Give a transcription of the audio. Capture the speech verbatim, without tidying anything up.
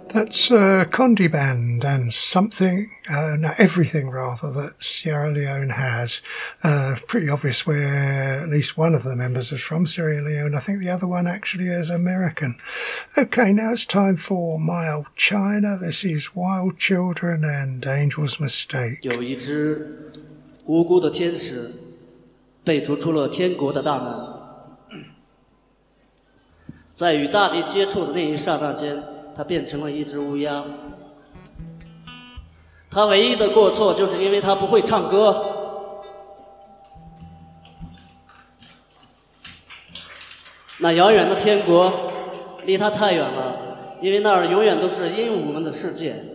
That's uh, Condi Band and something, uh, no, everything rather, that Sierra Leone has. Uh, pretty obvious where at least one of the members is from, Sierra Leone. I think the other one actually is American. Okay, now it's time for My Old China. This is Wild Children and Angel's Mistake. 有一只无辜的天使被逐出了天国的大门，在与大地接触的那一刹那间，它变成了一只乌鸦。它唯一的过错就是因为它不会唱歌。那遥远的天国离它太远了，因为那儿永远都是鹦鹉们的世界。